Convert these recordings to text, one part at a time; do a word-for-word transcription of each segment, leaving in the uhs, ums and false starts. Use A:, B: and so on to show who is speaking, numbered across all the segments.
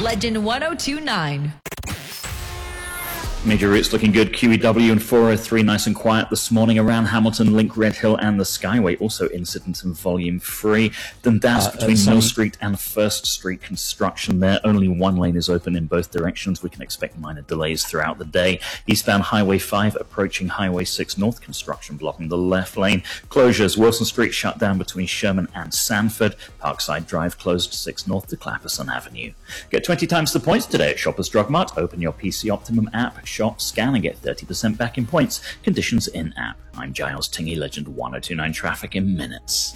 A: Legend one oh two point nine.
B: Major routes looking good. Q E W and four oh three nice and quiet this morning around Hamilton, Link, Red Hill and the Skyway. Also incident and volume free. Dundas
C: Uh,
B: between
C: uh,
B: Mill Street and First Street construction there. Only one lane is open in both directions. We can expect minor delays throughout the day. Eastbound Highway five approaching Highway six North construction blocking the left lane. Closures. Wilson Street shut down between Sherman and Sanford. Parkside Drive closed six North to Clapperson Avenue. Get twenty times the points today at Shoppers Drug Mart. Open your P C Optimum app. Shop, scan, and get thirty percent back in points. Conditions in-app. I'm Giles Tingy, Legend one oh two point nine traffic in minutes.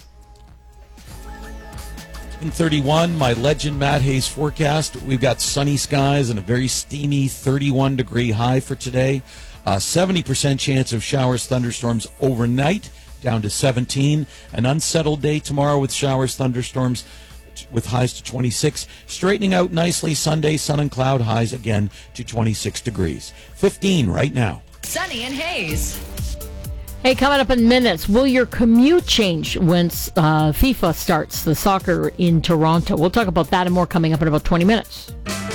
C: In thirty-one, my Legend Matt Hayes forecast. We've got sunny skies and a very steamy thirty-one degree high for today. Uh, seventy percent chance of showers, thunderstorms overnight, down to seventeen. An unsettled day tomorrow with showers, thunderstorms, with highs to twenty-six, straightening out nicely Sunday, sun and cloud, highs again to twenty-six degrees. fifteen right now.
A: Sunny and Hayes.
D: Hey, coming up in minutes, will your commute change when uh, FIFA starts the soccer in Toronto? We'll talk about that and more coming up in about twenty minutes.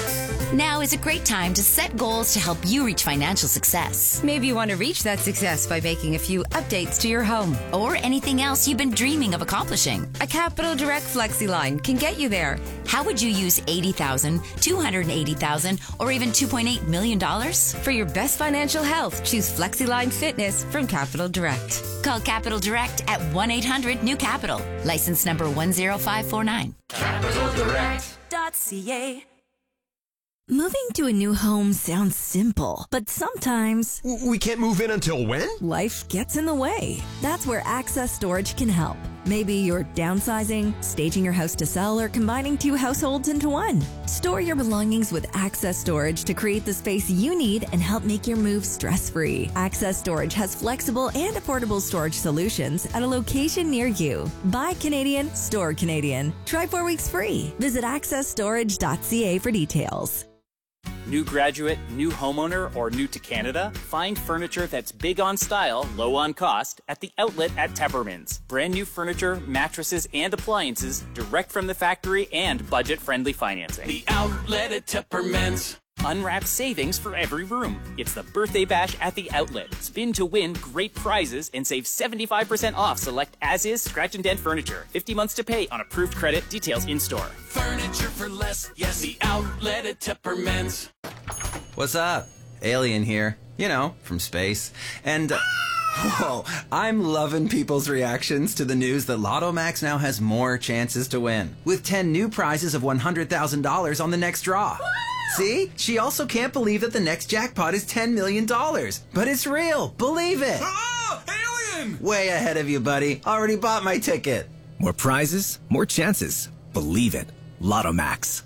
E: Now is a great time to set goals to help you reach financial success.
F: Maybe you want to reach that success by making a few updates to your home.
E: Or anything else you've been dreaming of accomplishing.
F: A Capital Direct FlexiLine can get you there.
E: How would you use eighty thousand dollars, two hundred eighty thousand dollars, or even two point eight million dollars?
F: For your best financial health, choose FlexiLine Fitness from Capital Direct.
E: Call Capital Direct at one eight hundred new capital. License number one zero five four nine.
G: capital direct dot c a.
H: Moving to a new home sounds simple, but sometimes...
I: We can't move in until when?
H: Life gets in the way. That's where Access Storage can help. Maybe you're downsizing, staging your house to sell, or combining two households into one. Store your belongings with Access Storage to create the space you need and help make your move stress-free. Access Storage has flexible and affordable storage solutions at a location near you. Buy Canadian, store Canadian. Try four weeks free. Visit access storage dot c a for details.
J: New graduate, new homeowner, or new to Canada? Find furniture that's big on style, low on cost at the outlet at Teppermans. Brand new furniture, mattresses, and appliances direct from the factory and budget-friendly financing.
G: The outlet at Teppermans.
J: Unwrapped savings for every room. It's the birthday bash at the outlet. Spin to win great prizes and save seventy-five percent off select as-is scratch and dent furniture. fifty months to pay on approved credit. Details in store.
G: Furniture for less. Yes, the outlet at Teppermans.
K: What's up? Alien here. You know, from space. And... Uh, whoa, I'm loving people's reactions to the news that Lotto Max now has more chances to win. With ten new prizes of one hundred thousand dollars on the next draw. See? She also can't believe that the next jackpot is ten million dollars. But it's real. Believe it.
G: Oh, alien!
K: Way ahead of you, buddy. Already bought my ticket.
L: More prizes, more chances. Believe it. Lotto Max.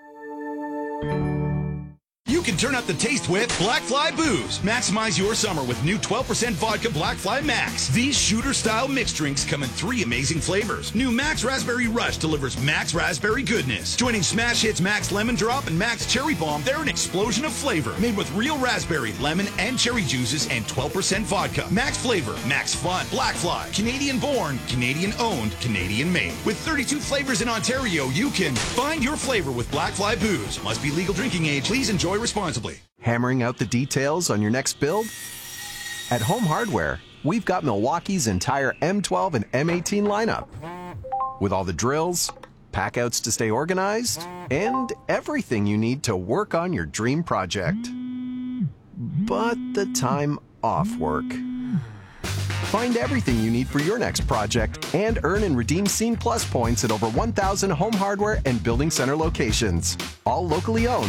M: You can turn up the taste with Black Fly Booze. Maximize your summer with new twelve percent vodka Black Fly Max. These shooter-style mixed drinks come in three amazing flavors. New Max Raspberry Rush delivers Max Raspberry goodness. Joining Smash Hits Max Lemon Drop and Max Cherry Bomb, they're an explosion of flavor. Made with real raspberry, lemon, and cherry juices and twelve percent vodka. Max flavor, Max fun. Black Fly. Canadian born, Canadian owned, Canadian made. With thirty-two flavors in Ontario, you can find your flavor with Black Fly Booze. Must be legal drinking age. Please enjoy responsibly.
I: Hammering out the details on your next build? At Home Hardware, we've got Milwaukee's entire M twelve and M eighteen lineup. With all the drills, packouts to stay organized, and everything you need to work on your dream project. But the time off work. Find everything you need for your next project and earn and redeem Scene Plus points at over one thousand Home Hardware and Building Center locations. All locally owned.